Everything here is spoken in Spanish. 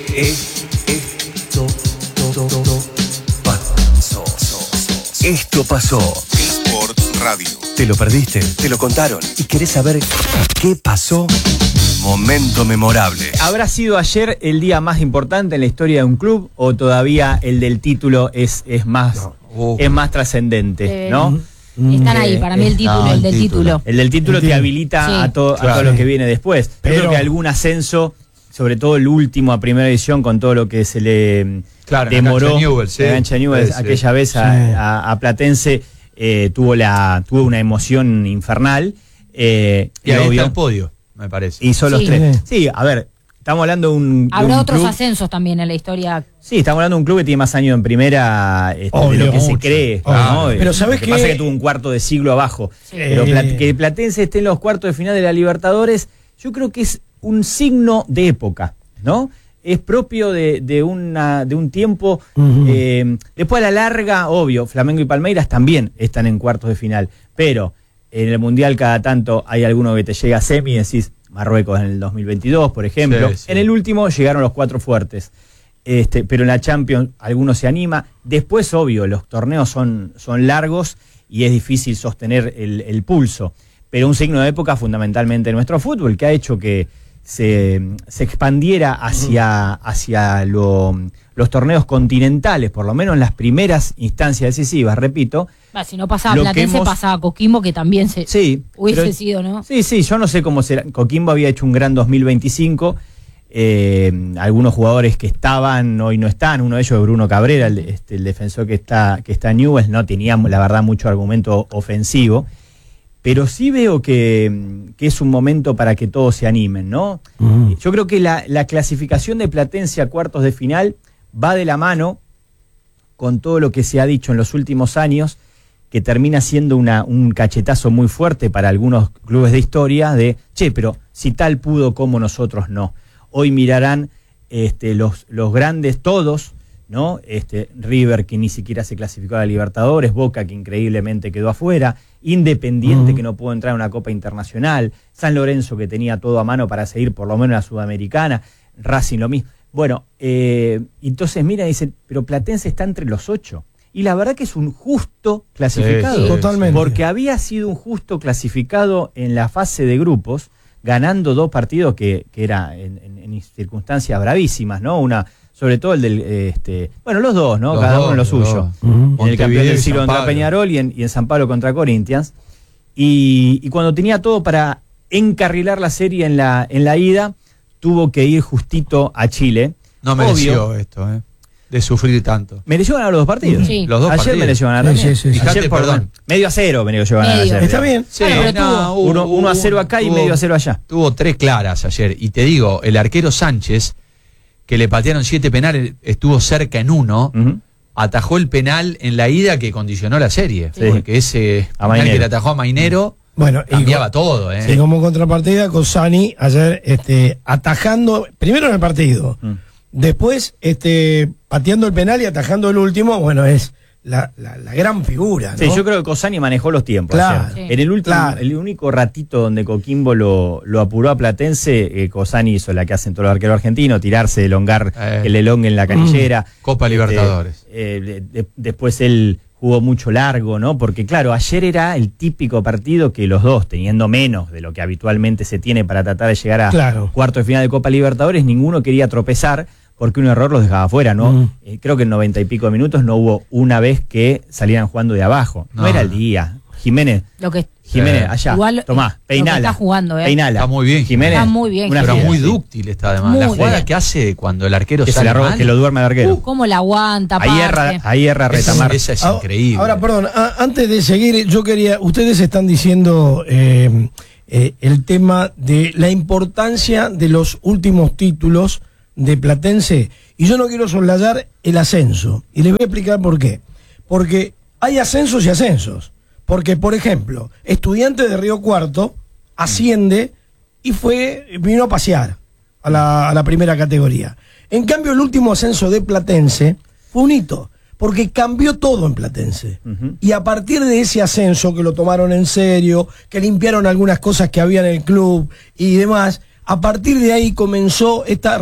Esto pasó. Sports Radio. ¿Te lo perdiste? ¿Te lo contaron? ¿Y querés saber qué pasó? Momento memorable. ¿Habrá sido ayer el día más importante en la historia de un club o todavía el del título es más trascendente, ¿no? Están ahí, para mí el título, el del título. El del título te habilita sí. a todo lo que viene después. Pero creo que algún ascenso, sobre todo el último a primera edición, con todo lo que se le demoró, la cancha de Newell's, aquella vez a Platense, tuvo una emoción infernal. Y ahí está el podio, me parece. Hizo los tres. Sí, a ver, estamos hablando de un Habrá otros club, ascensos también en la historia. Sí, estamos hablando de un club que tiene más años en primera de lo que se cree, ¿no? Pero ¿sabes qué? Pasa que tuvo un cuarto de siglo abajo. Sí. Pero que Platense esté en los cuartos de final de la Libertadores, yo creo que es un signo de época, ¿no? Es propio de un tiempo. Después a la larga, obvio, Flamengo y Palmeiras también están en cuartos de final, pero en el Mundial cada tanto hay alguno que te llega a semi y decís Marruecos en el 2022, por ejemplo. Sí. En el último llegaron los cuatro fuertes. Pero en la Champions alguno se anima. Después, obvio, los torneos son largos y es difícil sostener el pulso. Pero un signo de época fundamentalmente nuestro fútbol, que ha hecho que se expandiera hacia los torneos continentales, por lo menos en las primeras instancias decisivas, repito. Si no pasaba Platense, pasaba Coquimbo, que también hubiese sido, ¿no? Sí, yo no sé cómo será. Coquimbo había hecho un gran 2025. Algunos jugadores que estaban hoy no están, uno de ellos es Bruno Cabrera, el defensor que está en Newell's, no tenía la verdad mucho argumento ofensivo, pero sí veo que es un momento para que todos se animen, ¿no? Yo creo que la clasificación de Platense a cuartos de final va de la mano con todo lo que se ha dicho en los últimos años, que termina siendo un cachetazo muy fuerte para algunos clubes de historia de, pero si tal pudo, ¿cómo nosotros no? Hoy mirarán los grandes todos, ¿no? River, que ni siquiera se clasificó a la Libertadores, Boca, que increíblemente quedó afuera, Independiente, que no pudo entrar a una Copa Internacional, San Lorenzo, que tenía todo a mano para seguir por lo menos la Sudamericana, Racing lo mismo. Bueno, entonces mira y dicen, pero Platense está entre los 8. Y la verdad que es un justo clasificado. Totalmente. Porque había sido un justo clasificado en la fase de grupos, ganando 2 partidos que era en circunstancias bravísimas, ¿no? Sobre todo el del, los dos, ¿no? Cada uno en lo suyo. En el campeón del siglo contra Peñarol y en San Pablo contra Corinthians. Y cuando tenía todo para encarrilar la serie en la ida, tuvo que ir justito a Chile. No mereció esto, de sufrir tanto. ¿Mereció ganar los 2 partidos? Sí. Los 2 ayer partidos. mereció ganar también. Sí. Ayer, perdón. 1-0 mereció ganar ayer. Está bien. Sí, 1-0 acá y 1-0 allá. Tuvo 3 claras ayer. Y te digo, el arquero Sánchez, que le patearon 7 penales, estuvo cerca en 1, atajó el penal en la ida que condicionó la serie. Sí. Porque ese penal que le atajó a Mainero cambiaba todo. Sí, como contrapartida, Cossani ayer atajando, primero en el partido, después pateando el penal y atajando el último, es la gran figura, ¿no? Sí, yo creo que Cossani manejó los tiempos. Claro, en el único ratito donde Coquimbo lo apuró a Platense, Cossani hizo la que hacen todos los arqueros argentinos, tirarse, elongar el elongue en la canillera. Copa Libertadores. Después él jugó mucho largo, ¿no? Porque claro, ayer era el típico partido que los dos, teniendo menos de lo que habitualmente se tiene para tratar de llegar a cuarto de final de Copa Libertadores, ninguno quería tropezar, porque un error los dejaba fuera, ¿no? Creo que en 90 y pico de minutos no hubo una vez que salieran jugando de abajo. No era el día. Jiménez, allá, igual, tomá, peinala. Está jugando, Peinala. Está muy bien, Jiménez. Está muy bien. Pero muy dúctil está además. La jugada que hace cuando el arquero sale mal, que lo duerme al arquero. ¿Cómo la aguanta? Ahí erra Retamar. Esa es increíble. Ahora, perdón, antes de seguir, ustedes están diciendo el tema de la importancia de los últimos títulos de Platense, y yo no quiero soslayar el ascenso, y les voy a explicar por qué. Porque hay ascensos y ascensos. Porque, por ejemplo, Estudiantes de Río Cuarto asciende y vino a pasear a la primera categoría. En cambio, el último ascenso de Platense fue un hito, porque cambió todo en Platense. Y a partir de ese ascenso, que lo tomaron en serio, que limpiaron algunas cosas que había en el club y demás, a partir de ahí comenzó esta